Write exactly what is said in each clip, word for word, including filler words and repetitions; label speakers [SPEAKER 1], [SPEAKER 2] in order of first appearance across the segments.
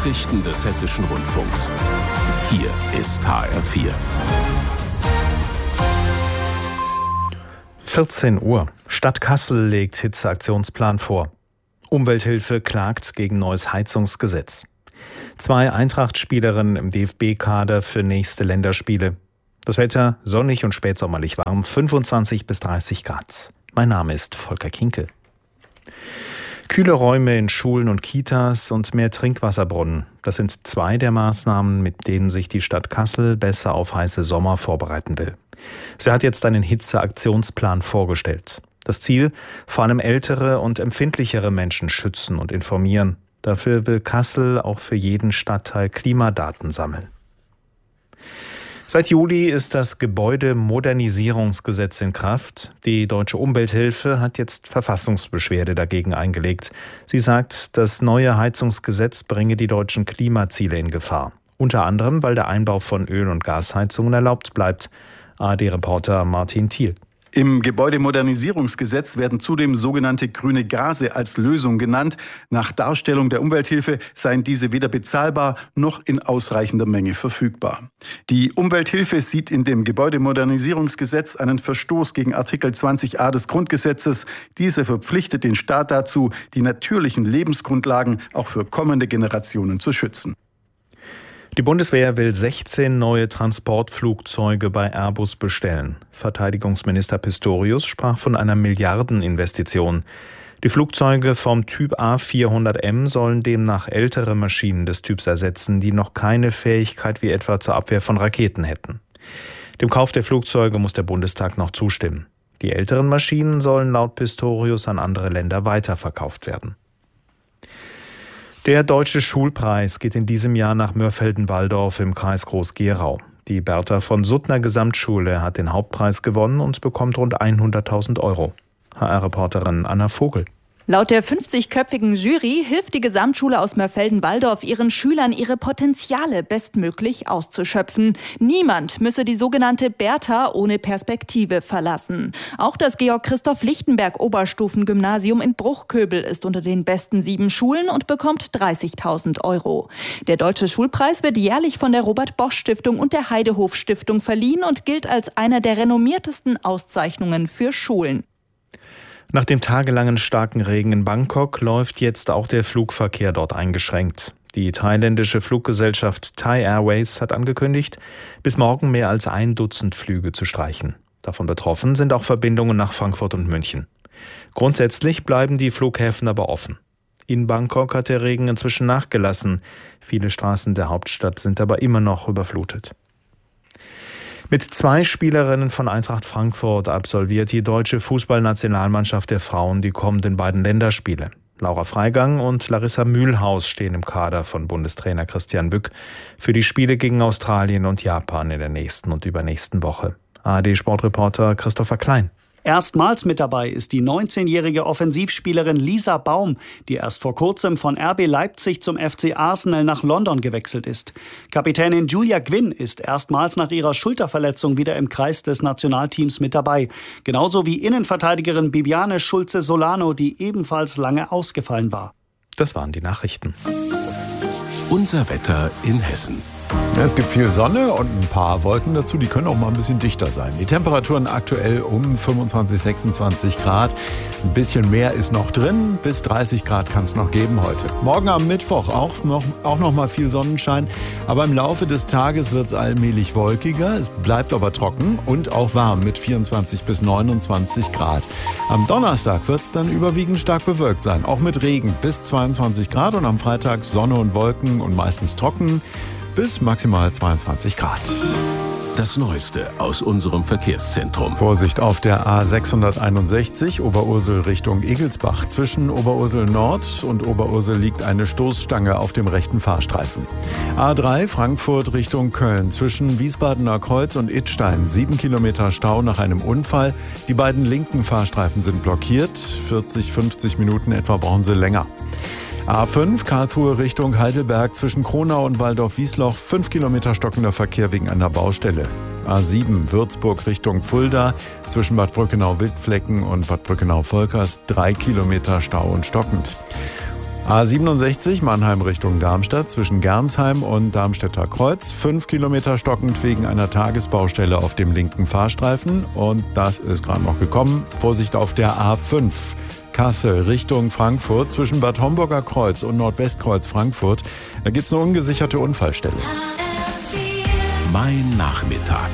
[SPEAKER 1] Nachrichten des Hessischen Rundfunks. Hier ist H R vier.
[SPEAKER 2] vierzehn Uhr. Stadt Kassel legt Hitzeaktionsplan vor. Umwelthilfe klagt gegen neues Heizungsgesetz. Zwei Eintracht-Spielerinnen im D F B-Kader für nächste Länderspiele. Das Wetter sonnig und spätsommerlich warm, fünfundzwanzig bis dreißig Grad. Mein Name ist Volker Kinkel. Kühle Räume in Schulen und Kitas und mehr Trinkwasserbrunnen. Das sind zwei der Maßnahmen, mit denen sich die Stadt Kassel besser auf heiße Sommer vorbereiten will. Sie hat jetzt einen Hitzeaktionsplan vorgestellt. Das Ziel: vor allem ältere und empfindlichere Menschen schützen und informieren. Dafür will Kassel auch für jeden Stadtteil Klimadaten sammeln. Seit Juli ist das Gebäudemodernisierungsgesetz in Kraft. Die Deutsche Umwelthilfe hat jetzt Verfassungsbeschwerde dagegen eingelegt. Sie sagt, das neue Heizungsgesetz bringe die deutschen Klimaziele in Gefahr. Unter anderem, weil der Einbau von Öl- und Gasheizungen erlaubt bleibt. A R D-Reporter Martin Thiel.
[SPEAKER 3] Im Gebäudemodernisierungsgesetz werden zudem sogenannte grüne Gase als Lösung genannt. Nach Darstellung der Umwelthilfe seien diese weder bezahlbar noch in ausreichender Menge verfügbar. Die Umwelthilfe sieht in dem Gebäudemodernisierungsgesetz einen Verstoß gegen Artikel zwanzig a des Grundgesetzes. Dieser verpflichtet den Staat dazu, die natürlichen Lebensgrundlagen auch für kommende Generationen zu schützen.
[SPEAKER 2] Die Bundeswehr will sechzehn neue Transportflugzeuge bei Airbus bestellen. Verteidigungsminister Pistorius sprach von einer Milliardeninvestition. Die Flugzeuge vom Typ A vierhundert M sollen demnach ältere Maschinen des Typs ersetzen, die noch keine Fähigkeit wie etwa zur Abwehr von Raketen hätten. Dem Kauf der Flugzeuge muss der Bundestag noch zustimmen. Die älteren Maschinen sollen laut Pistorius an andere Länder weiterverkauft werden. Der Deutsche Schulpreis geht in diesem Jahr nach Mörfelden-Walldorf im Kreis Groß-Gerau. Die Bertha von Suttner Gesamtschule hat den Hauptpreis gewonnen und bekommt rund hunderttausend Euro. H R-Reporterin Anna Vogel.
[SPEAKER 4] Laut der fünfzigköpfigen Jury hilft die Gesamtschule aus Mörfelden-Walldorf ihren Schülern, ihre Potenziale bestmöglich auszuschöpfen. Niemand müsse die sogenannte Bertha ohne Perspektive verlassen. Auch das Georg-Christoph-Lichtenberg-Oberstufengymnasium in Bruchköbel ist unter den besten sieben Schulen und bekommt dreißigtausend Euro. Der Deutsche Schulpreis wird jährlich von der Robert-Bosch-Stiftung und der Heidehof-Stiftung verliehen und gilt als einer der renommiertesten Auszeichnungen für Schulen.
[SPEAKER 2] Nach dem tagelangen starken Regen in Bangkok läuft jetzt auch der Flugverkehr dort eingeschränkt. Die thailändische Fluggesellschaft Thai Airways hat angekündigt, bis morgen mehr als ein Dutzend Flüge zu streichen. Davon betroffen sind auch Verbindungen nach Frankfurt und München. Grundsätzlich bleiben die Flughäfen aber offen. In Bangkok hat der Regen inzwischen nachgelassen. Viele Straßen der Hauptstadt sind aber immer noch überflutet. Mit zwei Spielerinnen von Eintracht Frankfurt absolviert die deutsche Fußballnationalmannschaft der Frauen die kommenden beiden Länderspiele. Laura Freigang und Larissa Mühlhaus stehen im Kader von Bundestrainer Christian Bück für die Spiele gegen Australien und Japan in der nächsten und übernächsten Woche. A R D-Sportreporter Christopher Klein.
[SPEAKER 5] Erstmals mit dabei ist die neunzehnjährige Offensivspielerin Lisa Baum, die erst vor kurzem von R B Leipzig zum F C Arsenal nach London gewechselt ist. Kapitänin Julia Gwynn ist erstmals nach ihrer Schulterverletzung wieder im Kreis des Nationalteams mit dabei. Genauso wie Innenverteidigerin Bibiane Schulze-Solano, die ebenfalls lange ausgefallen war.
[SPEAKER 2] Das waren die Nachrichten.
[SPEAKER 1] Unser Wetter in Hessen.
[SPEAKER 6] Ja, es gibt viel Sonne und ein paar Wolken dazu, die können auch mal ein bisschen dichter sein. Die Temperaturen aktuell um fünfundzwanzig, sechsundzwanzig Grad. Ein bisschen mehr ist noch drin, bis dreißig Grad kann es noch geben heute. Morgen am Mittwoch auch noch, auch noch mal viel Sonnenschein, aber im Laufe des Tages wird es allmählich wolkiger. Es bleibt aber trocken und auch warm mit vierundzwanzig bis neunundzwanzig Grad. Am Donnerstag wird es dann überwiegend stark bewölkt sein, auch mit Regen bis zweiundzwanzig Grad und am Freitag Sonne und Wolken und meistens trocken bis maximal zweiundzwanzig Grad.
[SPEAKER 1] Das Neueste aus unserem Verkehrszentrum.
[SPEAKER 6] Vorsicht auf der A sechshunderteinundsechzig Oberursel Richtung Egelsbach. Zwischen Oberursel Nord und Oberursel liegt eine Stoßstange auf dem rechten Fahrstreifen. A drei Frankfurt Richtung Köln. Zwischen Wiesbadener Kreuz und Idstein. Sieben Kilometer Stau nach einem Unfall. Die beiden linken Fahrstreifen sind blockiert. vierzig, fünfzig Minuten etwa brauchen sie länger. A fünf Karlsruhe Richtung Heidelberg zwischen Kronau und Waldorf-Wiesloch, fünf Kilometer stockender Verkehr wegen einer Baustelle. A sieben Würzburg Richtung Fulda zwischen Bad Brückenau-Wildflecken und Bad Brückenau-Volkers, drei Kilometer Stau und stockend. A siebenundsechzig Mannheim Richtung Darmstadt zwischen Gernsheim und Darmstädter Kreuz. Fünf Kilometer stockend wegen einer Tagesbaustelle auf dem linken Fahrstreifen. Und das ist gerade noch gekommen. Vorsicht auf der A fünf. Kassel Richtung Frankfurt zwischen Bad Homburger Kreuz und Nordwestkreuz Frankfurt. Da gibt es eine ungesicherte Unfallstelle.
[SPEAKER 1] Mein Nachmittag.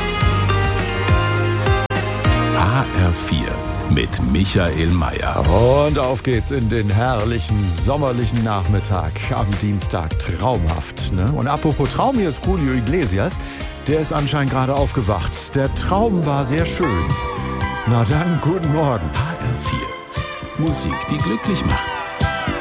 [SPEAKER 1] H R vier mit Michael Mayer.
[SPEAKER 6] Und auf geht's in den herrlichen, sommerlichen Nachmittag am Dienstag. Traumhaft, ne? Und apropos Traum, hier ist Julio Iglesias. Der ist anscheinend gerade aufgewacht. Der Traum war sehr schön. Na dann, guten Morgen.
[SPEAKER 1] H R vier. Musik, die glücklich macht.